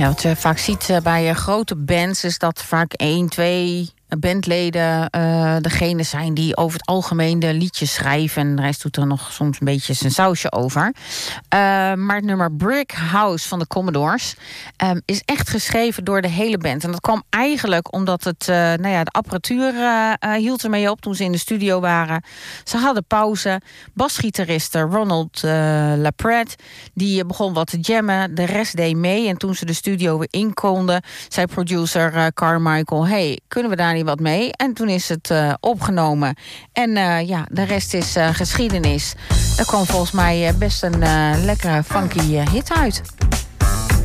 Ja, wat je vaak ziet bij grote bands is dat vaak 1, 2 bandleden degene zijn die over het algemeen de liedjes schrijven. En de rest doet er nog soms een beetje zijn sausje over. Maar het nummer Brick House van de Commodores is echt geschreven door de hele band. En dat kwam eigenlijk omdat het, de apparatuur hield ermee op toen ze in de studio waren. Ze hadden pauze. Basgitarist Ronald LaPret, die begon wat te jammen. De rest deed mee. En toen ze de studio weer in konden, zei producer Carmichael, hey, kunnen we daar niet wat mee? En toen is het opgenomen. En de rest is geschiedenis. Er kwam volgens mij best een lekkere funky hit uit.